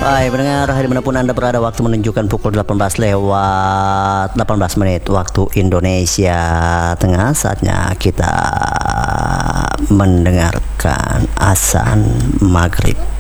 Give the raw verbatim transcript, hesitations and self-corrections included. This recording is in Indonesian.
Hai pendengar, hari manapun Anda berada, waktu menunjukkan pukul delapan belas lewat delapan belas menit waktu Indonesia Tengah. Saatnya kita mendengarkan azan maghrib.